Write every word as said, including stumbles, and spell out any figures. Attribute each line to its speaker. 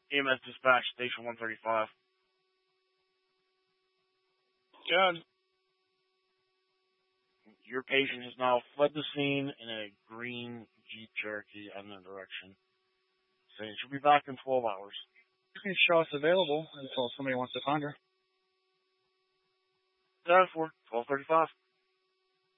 Speaker 1: E M S dispatch, station one thirty-five.
Speaker 2: Good.
Speaker 1: Your patient has now fled the scene in a green Jeep Cherokee in that direction. Saying she'll be back in twelve hours.
Speaker 2: You can show us available until somebody wants to find her.
Speaker 1: That for twelve thirty-five.